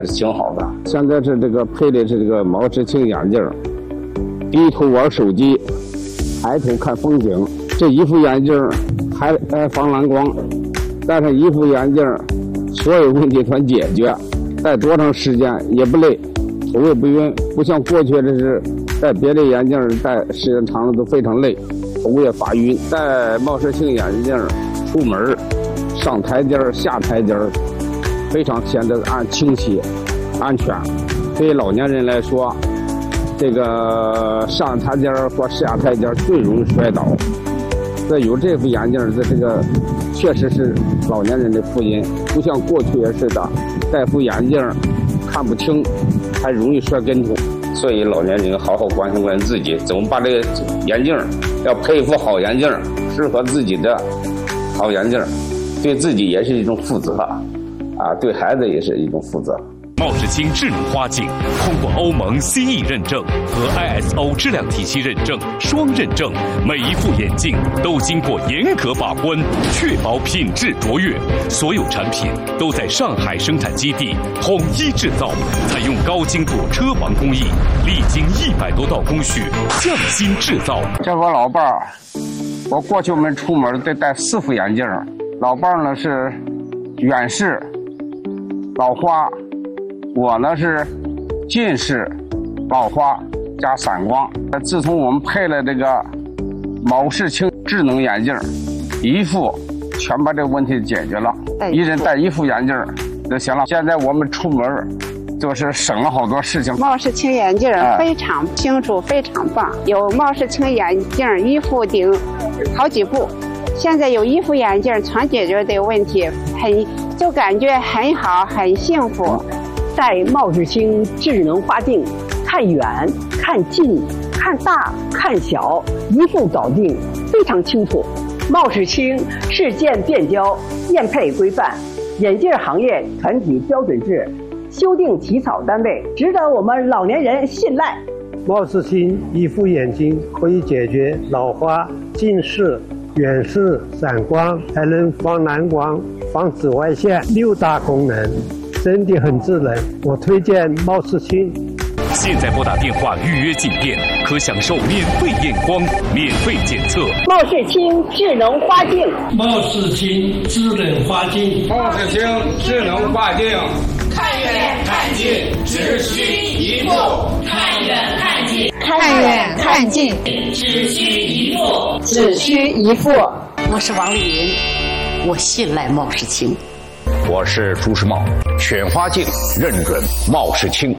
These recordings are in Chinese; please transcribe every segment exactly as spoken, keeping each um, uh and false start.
挺好的。现在是这个配的是这个毛世清眼镜，低头玩手机，抬头看风景。这一副眼镜还还防蓝光，戴上一副眼镜，所有问题全解决，戴多长时间也不累，头也不晕，不像过去的是戴别的眼镜戴时间长了都非常累，头也发晕。戴毛世清眼镜出门上台阶下台阶非常显得安清晰安全。对于老年人来说，这个上台阶或下台阶最容易摔倒。这有这副眼镜，这这个确实是老年人的福音，不像过去似的戴副眼镜看不清，还容易摔跟头。所以老年人好好关心关心自己，怎么把这个眼镜要配一副好眼镜，适合自己的好眼镜，对自己也是一种负责啊，对孩子也是一种负责。 毛世清智能花镜通过欧盟 C E 认证和 I S O 质量体系认证双认证，每一副眼镜都经过严格把关，确保品质卓越。所有产品都在上海生产基地统一制造，采用高精度车环工艺，历经一百多道工序，匠心制造。 这我老伴儿，我过去我们出门得戴四副眼镜，老伴儿呢是远视、老花。我呢是近视、老花加散光。自从我们配了这个毛世清智能眼镜，一副全把这个问题解决了，一人戴一副眼镜就行了。现在我们出门就是省了好多事情。 毛世清眼镜非常清楚，非常棒。有毛世清眼镜一副顶好几步，现在有一副眼镜全解决这个问题，很就感觉很好，很幸福。 戴毛世清智能花镜，看远、看近、看大、看小，一步搞定，非常清楚。毛世清事件变焦，验配规范，眼镜行业全体标准制，修订起草单位，值得我们老年人信赖。 毛世清一副眼镜可以解决老花、近视、远视、散光，还能防蓝光、防紫外线六大功能。真的很智能，我推荐毛世清。 现在拨打电话预约进店，可享受免费验光、免费检测。 毛世清智能花镜， 毛世清智能花镜， 毛世清智能花镜， 看远看近，只需一副；看远看近， 看远看近， 只需一副， 只需一副。 我是王丽云，我信赖毛世清。 我是朱时茂，选花镜认准毛世清。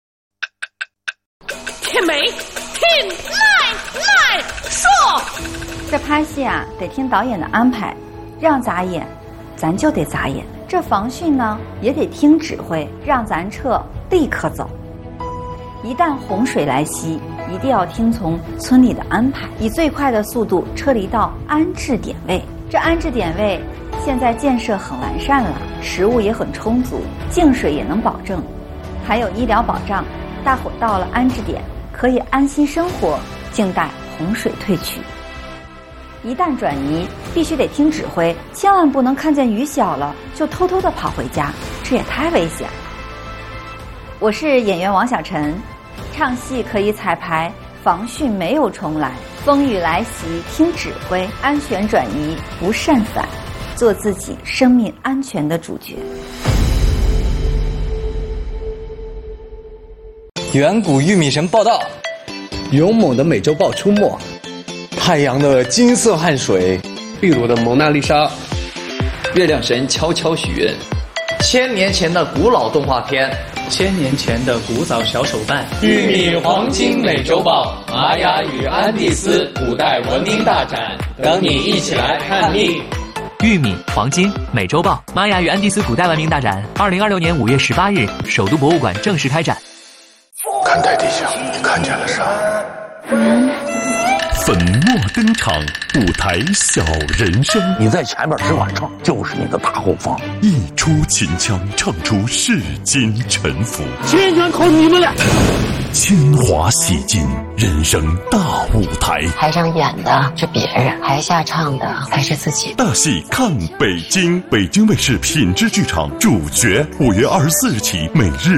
天美，听来来说， 这拍戏啊，得听导演的安排，让咱演，咱就得咋演。这防汛呢，也得听指挥，让咱撤，立刻走。一旦洪水来袭，一定要听从村里的安排，以最快的速度撤离到安置点位。这安置点位现在建设很完善了，食物也很充足，净水也能保证，还有医疗保障。大伙到了安置点，可以安心生活，静待洪水退去。一旦转移，必须得听指挥，千万不能看见雨小了就偷偷的跑回家，这也太危险了。我是演员王小晨，唱戏可以彩排，防汛没有重来，风雨来袭听指挥，安全转移不擅返，做自己生命安全的主角。 远古玉米神报道，勇猛的美洲豹出没，太阳的金色汗水，秘鲁的蒙娜丽莎，月亮神悄悄许愿， 千年前的古老动画片， 千年前的古早小手办， 玉米黄金美洲豹，玛雅与安第斯古代文明大展，等你一起来看腻。 玉米、黄金、美洲豹，玛雅与安第斯古代文明大展，二零二六年五月十八日，首都博物馆正式开展。 看台地下，你看见了啥？ 粉墨登场，舞台小人生。 你在前面是晚上，就是你的大后方。 一出秦腔，唱出世间沉浮。 千拳扣你们俩。 铅华洗尽，人生大舞台。 台上演的是别人，台下唱的才是自己。 大戏看北京，北京卫视品质剧场主角，五月二十四日起每日